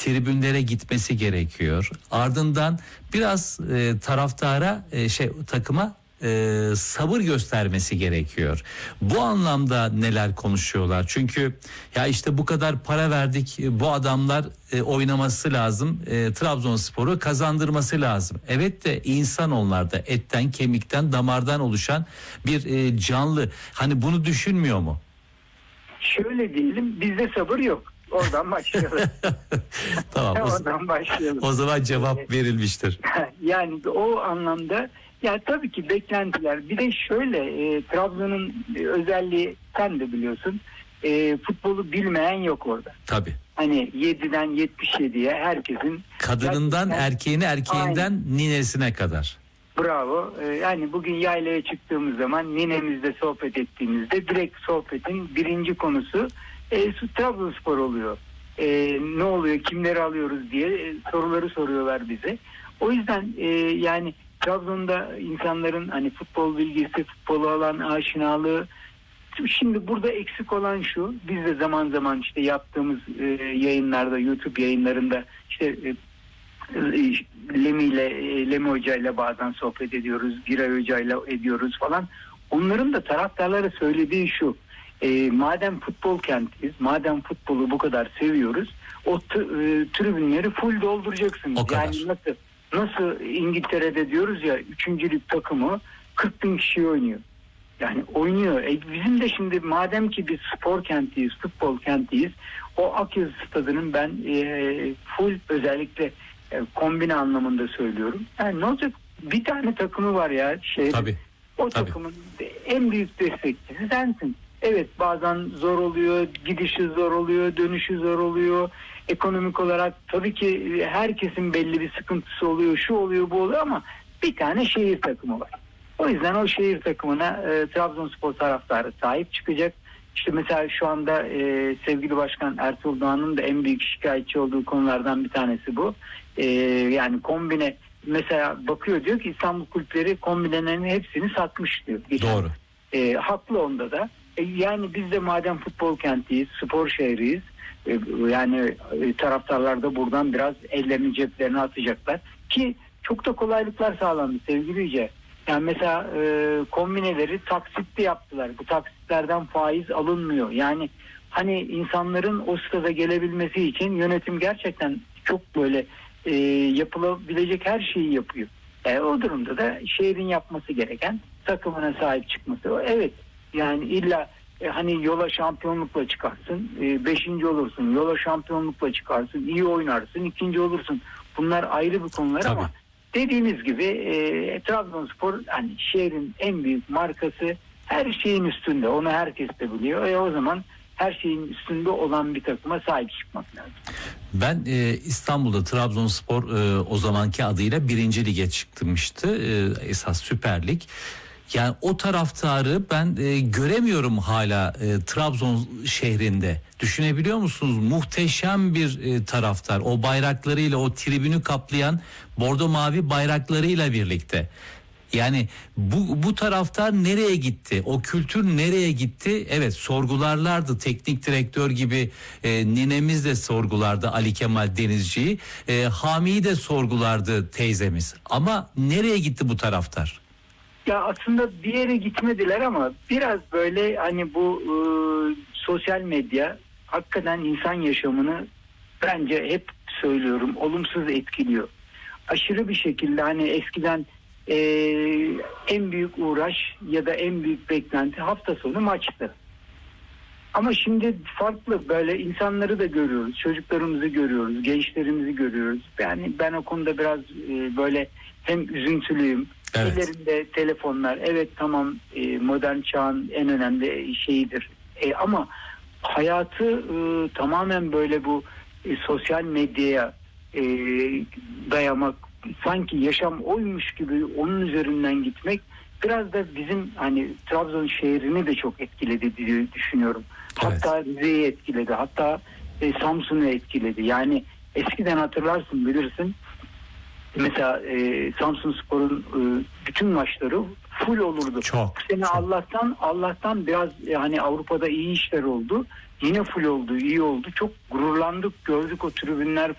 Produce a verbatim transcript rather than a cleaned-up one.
tribünlere gitmesi gerekiyor. Ardından biraz e, taraftara e, şey takıma e, sabır göstermesi gerekiyor. Bu anlamda neler konuşuyorlar? Çünkü ya işte bu kadar para verdik, bu adamlar e, oynaması lazım, e, Trabzonspor'u kazandırması lazım. Evet de insan onlar da etten, kemikten, damardan oluşan bir e, canlı. Hani bunu düşünmüyor mu? Şöyle diyelim, bizde sabır yok. Oradan başlayalım. Tamam. O, Oradan başlayalım. O zaman cevap verilmiştir. Yani o anlamda ya tabii ki beklentiler. Bir de şöyle e, Trabzon'un özelliği sen de biliyorsun. E, futbolu bilmeyen yok orada. Tabii. Hani yediden yetmiş yediye herkesin. Kadınından gerçekten, erkeğine, erkeğinden aynen, ninesine kadar. Bravo. Ee, yani bugün yaylaya çıktığımız zaman ninemizle sohbet ettiğimizde direkt sohbetin birinci konusu e, Trabzonspor oluyor. E, ne oluyor, kimleri alıyoruz diye e, soruları soruyorlar bize. O yüzden e, yani Trabzon'da insanların hani futbol bilgisi, futbola olan aşinalığı. Şimdi burada eksik olan şu, biz de zaman zaman işte yaptığımız e, yayınlarda, YouTube yayınlarında işte e, Lemi ile Lemi Hoca ile bazen sohbet ediyoruz, Giray Hoca ile ediyoruz falan. Onların da taraftarlara söylediği şu: e, madem futbol kentiyiz, madem futbolu bu kadar seviyoruz, o t- e, tribünleri full dolduracaksınız. Yani nasıl nasıl İngiltere'de diyoruz ya, üçüncülük takımı kırk bin kişi oynuyor. Yani oynuyor. E bizim de şimdi madem ki biz spor kentiyiz, futbol kentiyiz, o Akyazı Stadı'nın ben e, full, özellikle e, kombine anlamında söylüyorum. Yani ne olacak? Bir tane takımı var ya şey. Tabii. O Tabii. takımın en büyük destekçisi sensin. Evet, bazen zor oluyor, gidişi zor oluyor, dönüşü zor oluyor. Ekonomik olarak tabii ki herkesin belli bir sıkıntısı oluyor, şu oluyor, bu oluyor, ama bir tane şehir takımı var. O yüzden o şehir takımına e, Trabzonspor taraftarı sahip çıkacak. İşte mesela şu anda e, sevgili Başkan Ertuğrul Doğan'ın da en büyük şikayetçi olduğu konulardan bir tanesi bu. E, yani kombine mesela bakıyor, diyor ki İstanbul kulüpleri kombinelerin hepsini satmış diyor. Geçen. Doğru. E, haklı onda da. E, yani biz de madem futbol kentiyiz, spor şehriyiz, e, yani e, taraftarlar da buradan biraz ellerini ceplerine atacaklar ki çok da kolaylıklar sağlandı sevgili Yüce. Yani mesela e, kombineleri taksitli yaptılar. Bu taksitlerden faiz alınmıyor. Yani hani insanların o stada gelebilmesi için yönetim gerçekten çok böyle e, yapılabilecek her şeyi yapıyor. E, o durumda da şehrin yapması gereken takımına sahip çıkması. Evet, yani illa e, hani yola şampiyonlukla çıkarsın, e, beşinci olursun, yola şampiyonlukla çıkarsın, iyi oynarsın, ikinci olursun. Bunlar ayrı bir konular. Tabii. Ama dediğiniz gibi e, Trabzonspor hani şehrin en büyük markası, her şeyin üstünde. Onu herkes de biliyor. E, o zaman her şeyin üstünde olan bir takıma sahip çıkmak lazım. Ben e, İstanbul'da Trabzonspor e, o zamanki adıyla birinci lige çıkmıştı. E, esas Süper Lig. Yani o taraftarı ben e, göremiyorum hala e, Trabzon şehrinde. Düşünebiliyor musunuz? Muhteşem bir e, taraftar. O bayraklarıyla, o tribünü kaplayan bordo mavi bayraklarıyla birlikte. Yani bu bu taraftar nereye gitti? O kültür nereye gitti? Evet, sorgularlardı. Teknik direktör gibi e, ninemiz de sorgulardı Ali Kemal Denizci'yi. E, Hami'yi de sorgulardı teyzemiz. Ama nereye gitti bu taraftar? Ya aslında bir yere gitmediler ama biraz böyle hani bu e, sosyal medya hakikaten insan yaşamını, bence hep söylüyorum, olumsuz etkiliyor. Aşırı bir şekilde hani eskiden e, en büyük uğraş ya da en büyük beklenti hafta sonu maçtı. Ama şimdi farklı, böyle insanları da görüyoruz, çocuklarımızı görüyoruz, gençlerimizi görüyoruz. Yani ben o konuda biraz e, böyle hem üzüntülüyüm. Evet. Ellerinde telefonlar, evet tamam, e, modern çağın en önemli şeyidir. E, ama hayatı e, tamamen böyle bu e, sosyal medyaya e, dayamak, sanki yaşam oymuş gibi onun üzerinden gitmek biraz da bizim hani Trabzon şehrini de çok etkiledi diye düşünüyorum. Evet. Hatta Rize'yi etkiledi, hatta e, Samsun'u etkiledi. Yani eskiden hatırlarsın, bilirsin. Mesela e, Samsunspor'un e, bütün maçları full olurdu. Çok. Bu sene çok. Allah'tan Allah'tan biraz e, hani Avrupa'da iyi işler oldu. Yine full oldu, iyi oldu. Çok gururlandık, gördük o tribünler